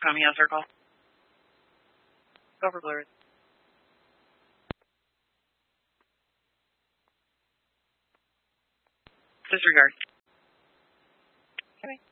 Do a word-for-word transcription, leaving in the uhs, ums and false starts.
Kamiya Circle. Go for Blue Earth. Disregard. Okay.